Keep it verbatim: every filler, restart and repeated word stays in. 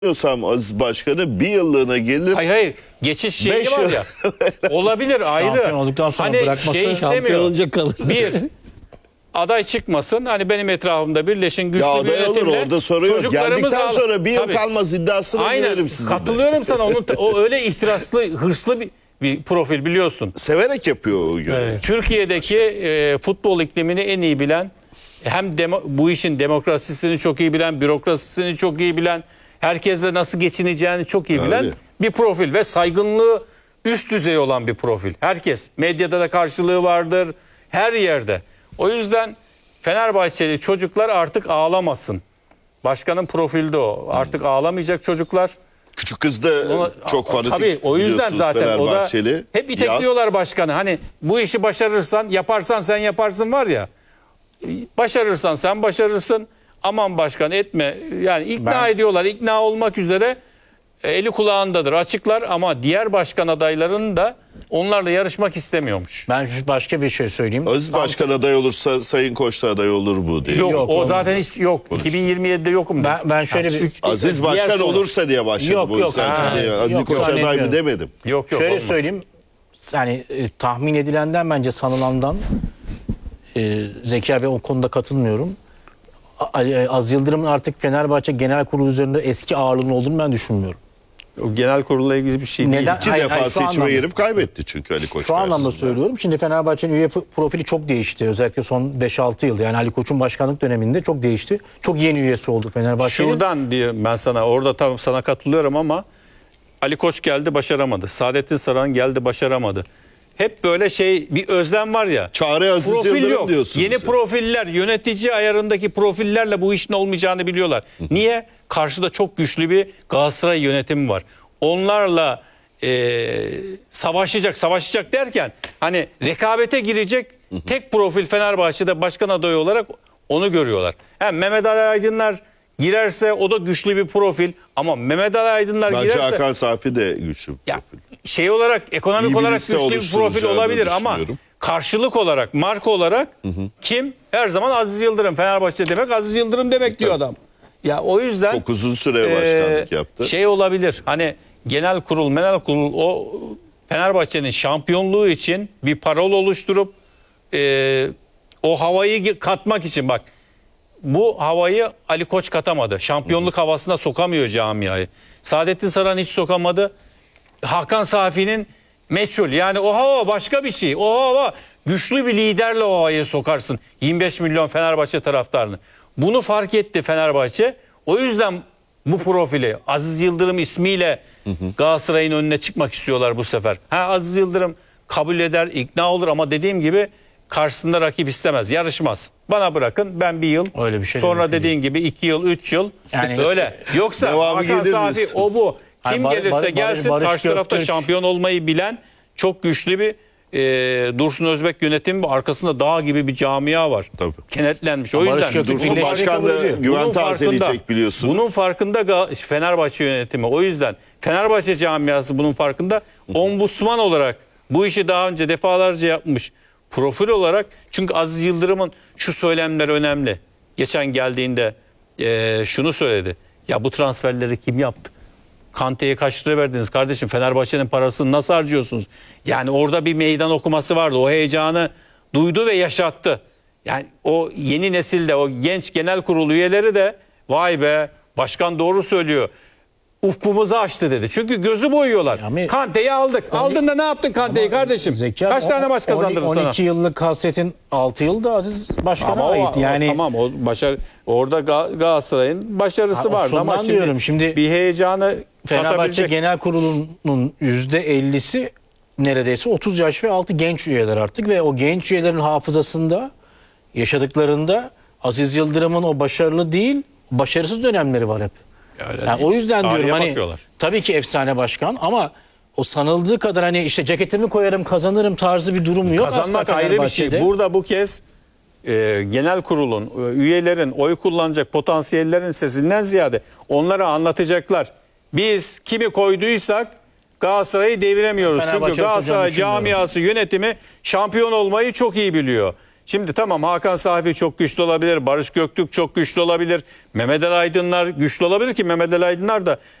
Diyorsam Aziz Başkanı bir yıllığına gelir. Hayır hayır. Geçiş şeyi var ya. Olabilir ayrı. Şampiyon olduktan sonra hani bırakması şey şampiyon olunca kalır. Bir, aday çıkmasın. Hani benim etrafımda birleşin güçlü Ya bir aday olur, yönetimle. orada soru yok. Geldikten al- sonra bir yıl Tabii. kalmaz iddiasını veririm size. Katılıyorum sana. Onun, o öyle ihtiraslı, hırslı bir, bir profil biliyorsun. Severek yapıyor o görevi. Evet. Türkiye'deki e, futbol iklimini en iyi bilen, hem demo, bu işin demokrasisini çok iyi bilen, bürokrasisini çok iyi bilen, herkesle nasıl geçineceğini çok iyi bilen Öyle. bir profil ve saygınlığı üst düzey olan bir profil. Herkes, medyada da karşılığı vardır, her yerde. O yüzden Fenerbahçeli çocuklar artık ağlamasın. Başkanın profili de o. Artık ağlamayacak çocuklar. Küçük kız da Ona- çok fanatik. Tabii o yüzden biliyorsunuz, zaten o da Fenerbahçeli. hep itekliyorlar başkanı. Hani bu işi başarırsan, yaparsan sen yaparsın var ya. Başarırsan sen başarırsın. Aman başkan etme. Yani ikna Ben- ediyorlar. İkna olmak üzere e, eli kulağındadır. Açıklar ama diğer başkan adaylarının da onlarla yarışmak istemiyormuş. Ben başka bir şey söyleyeyim. Aziz Başkan aday olursa Sayın Koç da aday olur bu diye. Yok, Yok, o olmaz. zaten hiç yok. iki bin yirmi yedide yokum. Ben, ben şöyle bir Aziz Diğer Başkan soru. olursa diye başladım Yok, o yok. yüzden. Ha, Şimdi Ali yok, Koç aday mı zannetmiyorum. demedim. yok yok şöyle olmaz. söyleyeyim. Yani e, tahmin edilenden bence sanılandan e, Zeki abi o konuda katılmıyorum. A- Ali- Az Yıldırım'ın artık Fenerbahçe Genel Kurulu üzerinde eski ağırlığının olduğunu ben düşünmüyorum. O genel kurulla ilgili bir şey değil. Neden? İki Hayır, defa hayır, şu seçime anlamda. girip kaybetti çünkü Ali Koç Şu anlamda karşısında. söylüyorum. Şimdi Fenerbahçe'nin üye profili çok değişti. Özellikle son beş altı yılda. Yani Ali Koç'un başkanlık döneminde çok değişti. Çok yeni üyesi oldu Fenerbahçe'nin. Şuradan diye ben sana orada tam sana katılıyorum ama Ali Koç geldi başaramadı. Saadettin Saran geldi başaramadı. Hep böyle şey bir özlem var ya. Çağrı Aziz Profil Yıldırım yok. diyorsunuz. Yeni ya. profiller, yönetici ayarındaki profillerle bu işin olmayacağını biliyorlar. Niye? Karşıda çok güçlü bir Galatasaray yönetimi var. Onlarla e, savaşacak, savaşacak derken hani rekabete girecek tek profil Fenerbahçe'de başkan adayı olarak onu görüyorlar. Hem Mehmet Ali Aydınlar girerse o da güçlü bir profil ama Mehmet Ali Aydınlar Bence girerse Hakan Safi de güçlü bir ya, profil. şey olarak ekonomik İyi bir olarak liste güçlü bir profil oluşturacağını olabilir ama düşünüyorum. karşılık olarak, marka olarak kim? Her zaman Aziz Yıldırım. Fenerbahçe demek Aziz Yıldırım demek diyor adam. Ya o yüzden Çok uzun süre e, başkanlık yaptı. şey olabilir. Hani genel kurul, menel kurul o Fenerbahçe'nin şampiyonluğu için bir parol oluşturup e, o havayı katmak için bak bu havayı Ali Koç katamadı. Şampiyonluk havasına sokamıyor camiayı. Saadettin Saran hiç sokamadı. Hakan Safi'nin meçhul. Yani o hava başka bir şey. O hava güçlü bir liderle o havayı sokarsın. yirmi beş milyon Fenerbahçe taraftarını. Bunu fark etti Fenerbahçe. O yüzden bu profili Aziz Yıldırım ismiyle Galatasaray'ın önüne çıkmak istiyorlar bu sefer. Ha, Aziz Yıldırım kabul eder, ikna olur ama dediğim gibi karşısında rakip istemez, yarışmaz. Bana bırakın ben bir yıl, Öyle bir şey sonra mümkün dediğin gibi iki yıl, üç yıl Yani- öyle. Yoksa Devamı Hakan gelir Safi diyorsunuz. o bu. Hayır, Kim Bar- gelirse Bar- gelsin Barış karşı tarafta Göktürk- şampiyon olmayı bilen çok güçlü bir e, Dursun Özbek yönetimi arkasında dağ gibi bir camia var. Tabii. Kenetlenmiş. O Barış yüzden Göktürk Dursun Birleşik Başkan kabul da ediyor. güven bunun tazeleyecek farkında. biliyorsunuz. Bunun farkında Ga- Fenerbahçe yönetimi. O yüzden Fenerbahçe camiası bunun farkında. Ombudsman olarak bu işi daha önce defalarca yapmış. Profil olarak çünkü Aziz Yıldırım'ın şu söylemleri önemli. Geçen geldiğinde e, şunu söyledi. Ya bu transferleri kim yaptı? Kante'ye kaç lira verdiniz kardeşim? Fenerbahçe'nin parasını nasıl harcıyorsunuz? Yani orada bir meydan okuması vardı. O heyecanı duydu ve yaşattı. Yani o yeni nesilde o genç genel kurul üyeleri de vay be başkan doğru söylüyor. Ufkumuzu açtı dedi. Çünkü gözü boyuyorlar. Yani- Kante'yi aldık. Aldın da ne yaptın Kante'yi kardeşim? Zeki abi, Kaç tane maç on- kazandırdı sana? on iki yıllık hasretin altı yılda Aziz Başkan'a Ama o- ait. Yani o, tamam o başarı orada Ga- Galatasaray'ın başarısı Ha, o vardı ama şundan şimdi, diyorum, şimdi bir heyecanı Fenerbahçe katabilecek. Genel Kurulu'nun yüzde ellisi neredeyse otuz yaş ve altı genç üyeler artık ve o genç üyelerin hafızasında yaşadıklarında Aziz Yıldırım'ın o başarılı değil, başarısız dönemleri var hep. Öyle Yani değil. o yüzden Tarihe diyorum hani bakıyorlar. tabii ki efsane başkan ama o sanıldığı kadar hani işte ceketimi koyarım kazanırım tarzı bir durum yok Kazanmak aslında ayrı bir şey. Fenerbahçe'de. Burada bu kez e, genel kurulun, e, üyelerin, oy kullanacak potansiyellerin sesinden ziyade onlara anlatacaklar. Biz kimi koyduysak Galatasaray'ı deviremiyoruz. Fenerbahçe Çünkü Galatasaray tutacağını düşünmüyorum. camiası yönetimi şampiyon olmayı çok iyi biliyor. Şimdi tamam Hakan Safi çok güçlü olabilir. Barış Göktürk çok güçlü olabilir. Mehmet Ali Aydınlar güçlü olabilir ki Mehmet Ali Aydınlar da